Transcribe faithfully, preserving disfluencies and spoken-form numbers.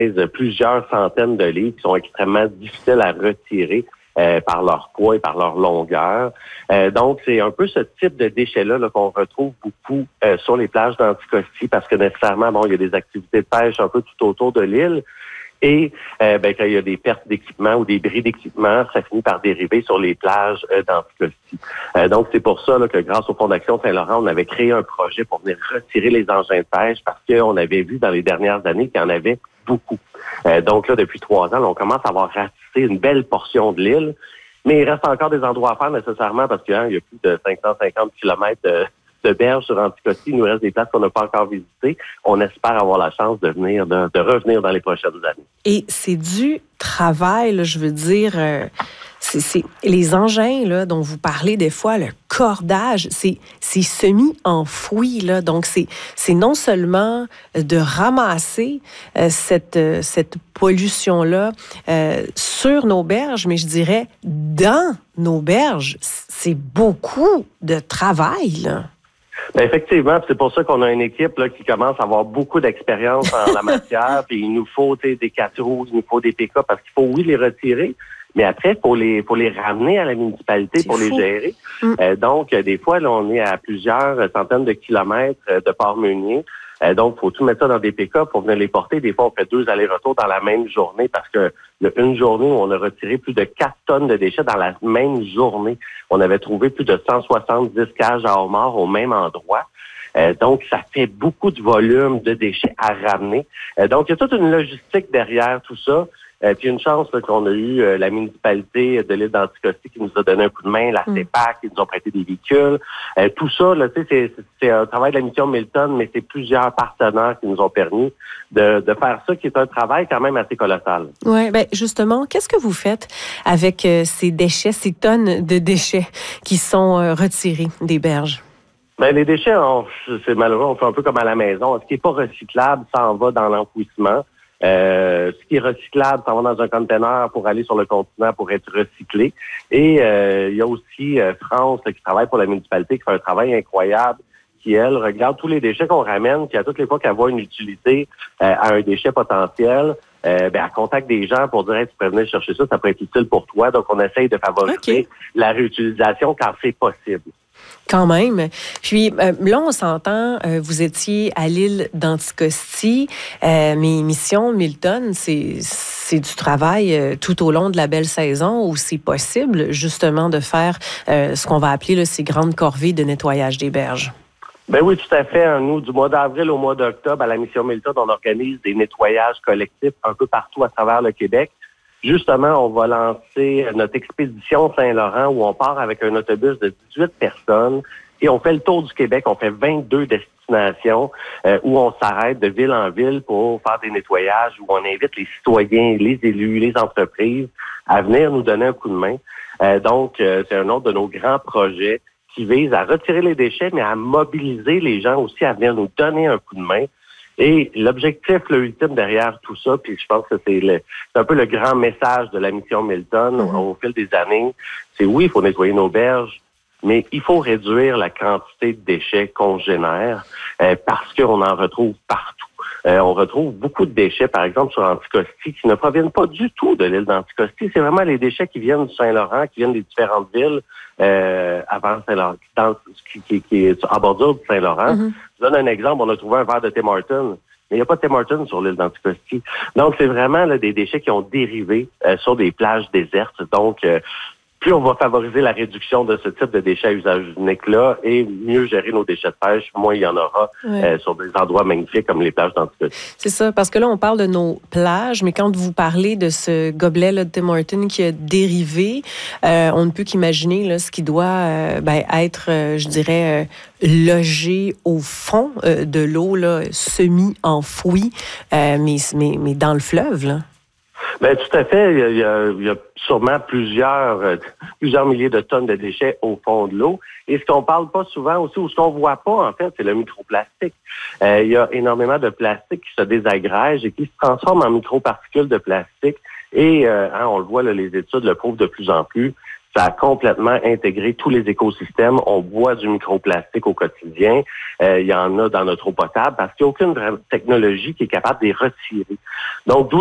plusieurs centaines de livres qui sont extrêmement difficiles à retirer euh, par leur poids et par leur longueur. Euh, donc, c'est un peu ce type de déchets-là là, qu'on retrouve beaucoup euh, sur les plages d'Anticosti parce que nécessairement, bon, il y a des activités de pêche un peu tout autour de l'île. Et euh, ben, quand il y a des pertes d'équipement ou des bris d'équipement, ça finit par dériver sur les plages euh, d'Anticosti. Euh, donc, c'est pour ça là, que grâce au Fonds d'Action Saint-Laurent, on avait créé un projet pour venir retirer les engins de pêche parce qu'on avait vu dans les dernières années qu'il y en avait beaucoup. Euh, donc là, depuis trois ans, là, on commence à avoir ratissé une belle portion de l'île, mais il reste encore des endroits à faire nécessairement parce qu'il hein, y a plus de cinq cent cinquante kilomètres de de berges sur Anticosti. Il nous reste des places qu'on n'a pas encore visitées. On espère avoir la chance de venir, de, de revenir dans les prochaines années. Et c'est du travail, là, je veux dire, euh, c'est, c'est les engins là, dont vous parlez des fois, le cordage, c'est, c'est semi-enfoui. Là, donc, c'est, c'est non seulement de ramasser euh, cette, euh, cette pollution-là euh, sur nos berges, mais je dirais dans nos berges. C'est beaucoup de travail, là. Bien, effectivement, c'est pour ça qu'on a une équipe là, qui commence à avoir beaucoup d'expérience en la matière. Puis il nous faut des quatre roues, il nous faut des pick-up parce qu'il faut, oui, les retirer, mais après, il faut les, faut les ramener à la municipalité c'est pour fou. les gérer. Mm. Euh, donc, des fois, là, on est à plusieurs centaines de kilomètres de Port-Meunier. Euh, donc, il faut tout mettre ça dans des pick-up pour venir les porter. Des fois, on fait deux allers-retours dans la même journée parce que il y a une journée où on a retiré plus de quatre tonnes de déchets dans la même journée. On avait trouvé plus de cent soixante-dix cages à homards au même endroit. Euh, donc, ça fait beaucoup de volume de déchets à ramener. Euh, donc, il y a toute une logistique derrière tout ça. Euh, puis une chance là, qu'on a eu euh, la municipalité de l'île d'Anticosti qui nous a donné un coup de main, la CEPAC, qui nous ont prêté des véhicules. Euh, tout ça, là, c'est, c'est, c'est un travail de la mission Milton, mais c'est plusieurs partenaires qui nous ont permis de, de faire ça, qui est un travail quand même assez colossal. Oui, bien justement, qu'est-ce que vous faites avec euh, ces déchets, ces tonnes de déchets qui sont euh, retirés des berges? Ben, les déchets, on, c'est malheureux, on fait un peu comme à la maison. Ce qui n'est pas recyclable, ça en va dans l'enfouissement. Euh, ce qui est recyclable, ça va dans un conteneur pour aller sur le continent pour être recyclé. Et euh, il y a aussi euh, France là, qui travaille pour la municipalité, qui fait un travail incroyable, qui, elle, regarde tous les déchets qu'on ramène, qui à toutes les fois qu'elle voit une utilité euh, à un déchet potentiel, euh, ben, elle contacte des gens pour dire hey, tu pourrais venir chercher ça, ça pourrait être utile pour toi. Donc, on essaye de favoriser okay. la réutilisation quand c'est possible. Quand même. Puis euh, là, on s'entend, euh, vous étiez à l'île d'Anticosti, euh, mais Mission Milton, c'est, c'est du travail euh, tout au long de la belle saison où c'est possible justement de faire euh, ce qu'on va appeler là, ces grandes corvées de nettoyage des berges. Ben oui, tout à fait. Nous, du mois d'avril au mois d'octobre, à la Mission Milton, on organise des nettoyages collectifs un peu partout à travers le Québec. Justement, on va lancer notre expédition Saint-Laurent où on part avec un autobus de dix-huit personnes et on fait le tour du Québec. On fait vingt-deux destinations euh, où on s'arrête de ville en ville pour faire des nettoyages, où on invite les citoyens, les élus, les entreprises à venir nous donner un coup de main. Euh, donc, euh, c'est un autre de nos grands projets qui vise à retirer les déchets, mais à mobiliser les gens aussi à venir nous donner un coup de main. Et l'objectif, le ultime derrière tout ça, puis je pense que c'est, le, c'est un peu le grand message de la mission Milton mm-hmm. au, au fil des années, c'est oui, il faut nettoyer nos berges, mais il faut réduire la quantité de déchets qu'on génère euh, parce qu'on en retrouve partout. Euh, on retrouve beaucoup de déchets, par exemple, sur Anticosti, qui ne proviennent pas du tout de l'île d'Anticosti. C'est vraiment les déchets qui viennent du Saint-Laurent, qui viennent des différentes villes euh, avant Saint-Laurent, dans, qui, qui, qui est en bordure du Saint-Laurent. Mm-hmm. Je donne un exemple. On a trouvé un verre de Tim Hortons, mais il n'y a pas de Tim Hortons sur l'île d'Anticosti. Donc, c'est vraiment là, des déchets qui ont dérivé euh, sur des plages désertes. Donc, euh, plus on va favoriser la réduction de ce type de déchets à usage unique-là et mieux gérer nos déchets de pêche, moins il y en aura ouais. euh, sur des endroits magnifiques comme les plages d'Anticosti. C'est ça, parce que là, on parle de nos plages, mais quand vous parlez de ce gobelet là, de Tim Hortons qui a dérivé, euh, on ne peut qu'imaginer là, ce qui doit euh, ben, être, euh, je dirais, euh, logé au fond euh, de l'eau, là, semi-enfoui, euh, mais, mais, mais dans le fleuve, là. Ben tout à fait. Il y a, il y a sûrement plusieurs, euh, plusieurs milliers de tonnes de déchets au fond de l'eau. Et ce qu'on parle pas souvent aussi, ou ce qu'on voit pas, en fait, c'est le microplastique. Euh, il y a énormément de plastique qui se désagrège et qui se transforme en microparticules de plastique. Et euh, hein, on le voit, là, les études le prouvent de plus en plus. Ça a complètement intégré tous les écosystèmes. On boit du microplastique au quotidien. Euh, il y en a dans notre eau potable parce qu'il n'y a aucune technologie qui est capable de les retirer. Donc,